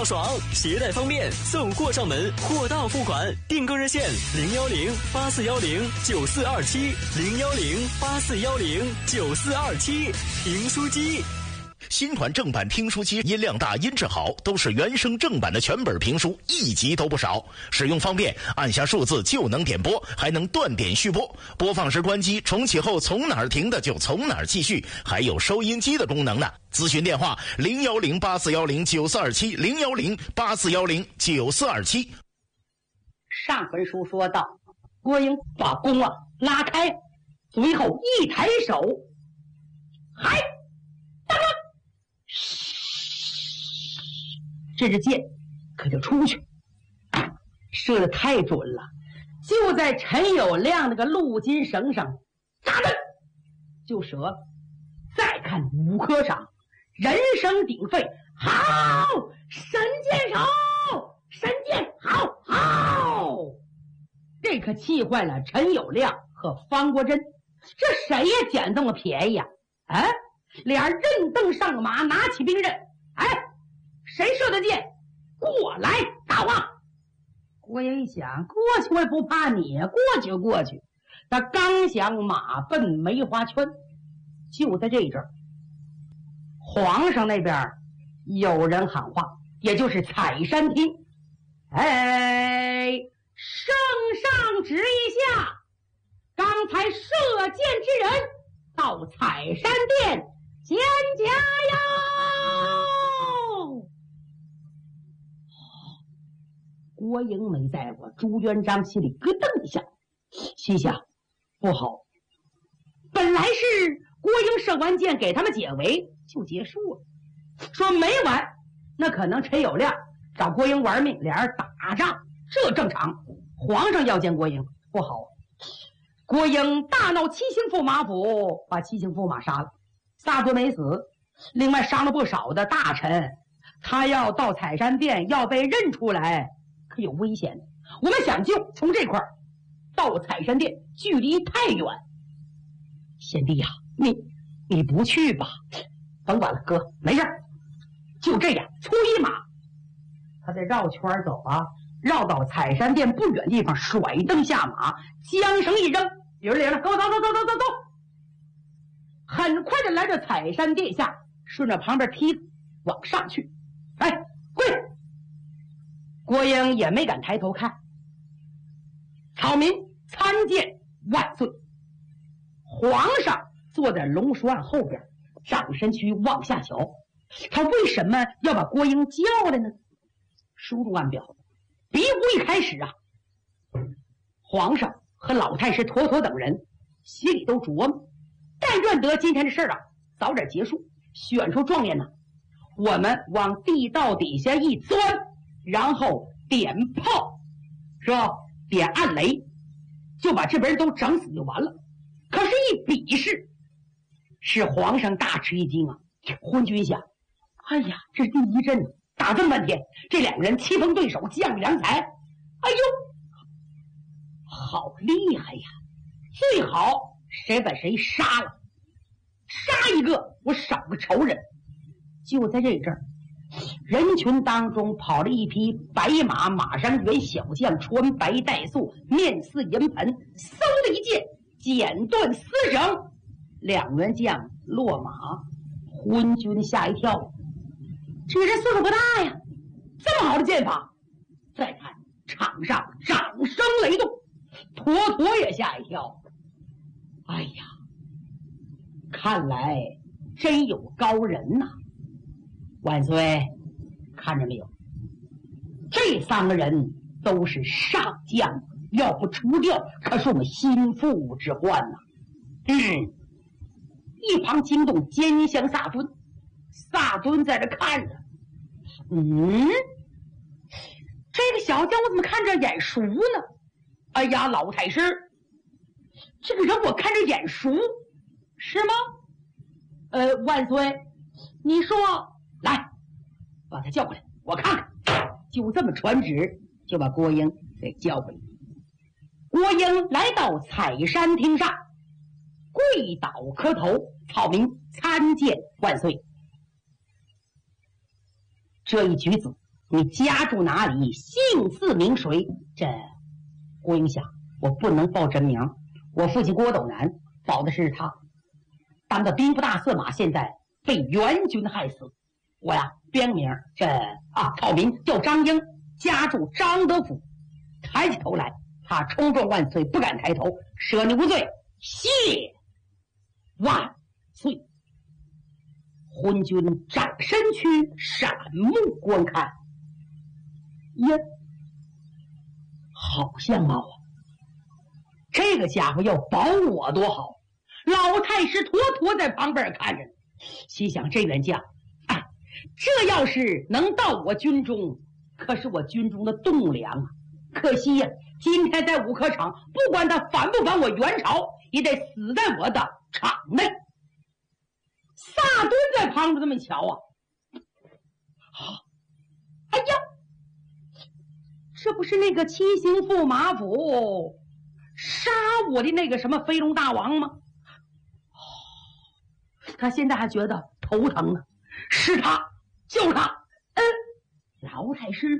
到爽，携带方便，送货上门，货到付款。订购热线010-8410-9427，010-8410-9427。评书机。 新款正版听书机音量大音质好，都是原声正版的全本评书，一集都不少。使用方便，按下数字就能点播，还能断点续播。播放时关机，重启后从哪儿停的就从哪儿继续，还有收音机的功能呢。咨询电话010-8410-9427，010-8410-9427。 上回书说到，郭英把弓拉开，随后一抬手，嗨，当当，这支箭可就出去，射得太准了，就在陈友谅那个陆金绳上，扎的就折了。再看五颗上，人声鼎沸，好，神箭手，神箭，好好！这可气坏了陈友谅和方国珍，这谁也捡这么便宜呀？啊，俩人认凳上马，拿起兵刃，哎，谁射的箭？过来，大王！郭英一想，过去我也不怕你，过去过去。他刚想马奔梅花圈，就在这阵儿，皇上那边有人喊话，也就是采山厅。哎，圣上旨意下，刚才射箭之人到采山殿见驾哟！郭英没在过，朱元璋心里咯噔一下，心想不好，本来是郭英射完箭给他们解围就结束了，说没完，那可能陈友谅找郭英玩命，俩人打仗，这正常。皇上要见郭英，不好。郭英大闹七星驸马府，把七星驸马杀了，3尊没死，另外伤了不少的大臣。他要到采山殿，要被认出来，可有危险。我们想救，从这块儿到采山殿距离太远。贤弟呀，你不去吧？甭管了，哥，没事，就这样，出一马。他得绕圈走啊，绕到采山殿不远地方，甩蹬下马，缰绳一扔，有人领了，跟我走走走走走走。很快的来到采山殿下，顺着旁边梯子往上去。哎，跪！郭英也没敢抬头看。草民参见万岁！皇上坐在龙书案后边，掌身躯往下瞧。他为什么要把郭英叫来呢？书中暗表，比武一开始啊，皇上和老太师妥妥等人心里都琢磨，但愿得今天的事啊早点结束，选出状元呢，我们往地道底下一钻，然后点炮，是吧？点暗雷，就把这边人都整死就完了。可是，一比试，使皇上大吃一惊啊！昏君想，哎呀，这是第一阵，打这么半天，这两个人棋逢对手，将良才，哎呦，好厉害呀！最好谁把谁杀了，杀一个我少个仇人。就在这阵儿，人群当中跑了一匹白马，马上原小将，穿白带素，面似银盆，嗖的一箭，剪断丝绳，两员将落马。昏君吓一跳，这个人岁数不大呀，这么好的剑法。再看场上掌声雷动，妥妥也吓一跳。哎呀，看来真有高人呐！万岁，看着没有？这3个人都是上将，要不除掉，可是我们心腹之患呐。一旁惊动监乡萨尊，萨尊在这看着。这个小将我怎么看着眼熟呢？哎呀，老太师，这个人我看着眼熟，是吗？万岁，你说，来，把他叫过来，我看看。就这么传旨，就把郭英给叫过来。郭英来到采山厅上，跪倒磕头，草民参见万岁。这一举止你家住哪里？姓字名谁？这郭英想，我不能报真名。我父亲郭斗南保的是他，当的兵部大司马，现在被元军害死。我呀，编名草名叫张英，家住张德府。抬起头来，他冲撞万岁，不敢抬头。赦你无罪，谢万岁。昏君转身去，闪目观看，呀，好相貌啊！这个家伙要保我多好！老太师妥妥在旁边看着，心想这员将，这要是能到我军中，可是我军中的栋梁啊！可惜呀，今天在武科场，不管他反不反我元朝，也得死在我的场内。萨敦在旁边这么瞧啊，哎呀，这不是那个七星驸马府杀我的那个什么飞龙大王吗？他现在还觉得头疼呢，是他，就是他。老太师，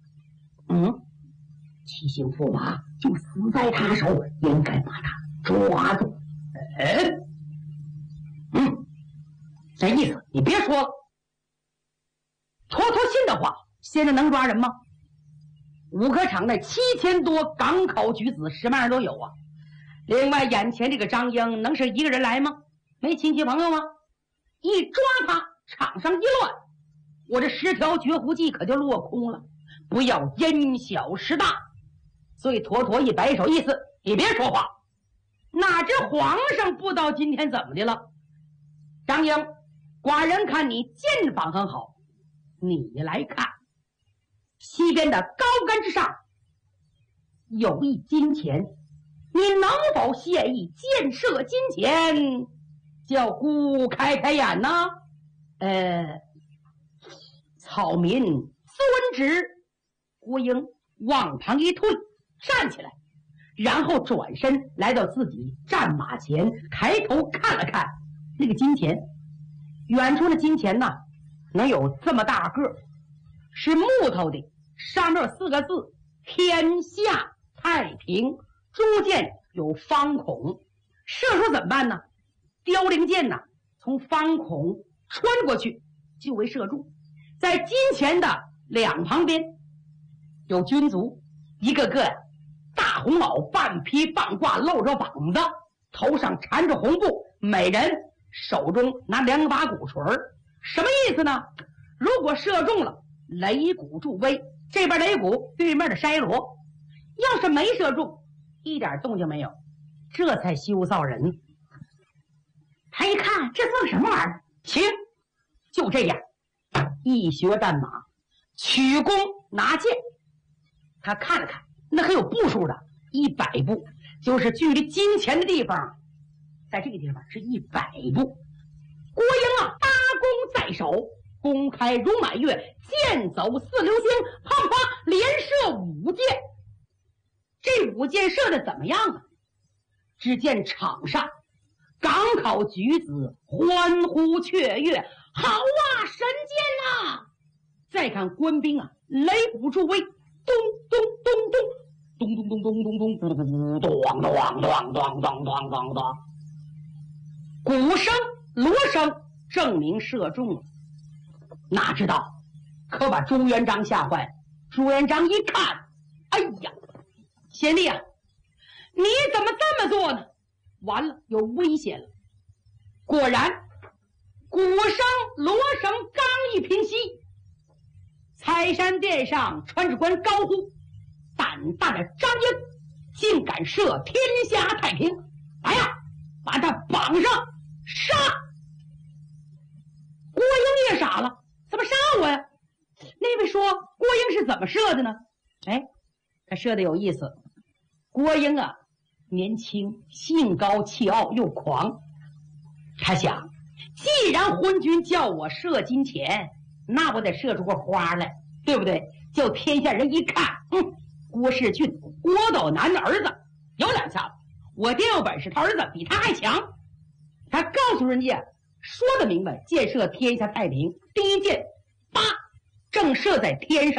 七星驸马就死在他手，应该把他抓住。这意思你别说了，妥妥信的话，现在能抓人吗？武科场内7000多港口举子，什么样都有啊。另外眼前这个张英能是一个人来吗？没亲戚朋友吗？一抓他，场上一乱，我这10条绝户计可就落空了。不要因小失大，所以妥妥一摆手，意思你别说话。哪知皇上不知道今天怎么的了？张英，寡人看你剑法很好，你来看西边的高杆之上有一金钱，你能否谢意箭射金钱，叫孤开开眼呢？草民遵旨。郭英往旁一退，站起来，然后转身来到自己战马前，抬头看了看那个金钱。远处的金钱呢，能有这么大个，是木头的，上面有4个字：天下太平。中间有方孔，射出怎么办呢？凋零箭呢，从方孔穿过去就为射中。在金钱的两旁边有军卒，一个个大红袄，半披半挂，露着膀子，头上缠着红布，每人手中拿2把鼓槌。什么意思呢？如果射中了，擂鼓助威，这边擂鼓，对面的筛锣；要是没射中，一点动静没有，这才羞臊人。他一看这算什么玩意儿？行，就这样，一学战马，曲弓拿箭。他看了看，那可有步数的，100步，就是距离金钱的地方，在这个地方是100步。郭英啊，搭弓在手，弓开如满月，箭走似流星，啪啪连射5箭。这5箭射的怎么样啊？只见场上港口举子欢呼雀跃，好啊，神箭啊！再看官兵啊，擂鼓助威，咚咚咚咚，咚咚咚咚咚咚，咚咚咚咚咚咚，鼓声锣声证明射中了。哪知道可把朱元璋吓坏了。朱元璋一看，哎呀，贤弟啊，你怎么这么做呢？完了，有危险了。果然鼓声锣声刚一平息，财山殿上传旨官高呼，胆大的张英竟敢射天下太平，来呀，把他绑上杀！郭英也傻了，怎么杀我呀？那位说郭英是怎么射的呢？他射的有意思。郭英啊，年轻，性高气傲又狂。他想，既然昏君叫我射金钱，那我得射出个花来，对不对？叫天下人一看，郭士俊，郭斗南的儿子，有两下子，我爹有本事，他儿子比他还强。他告诉人家，说得明白，箭射天下太平，第一箭，正射在天上。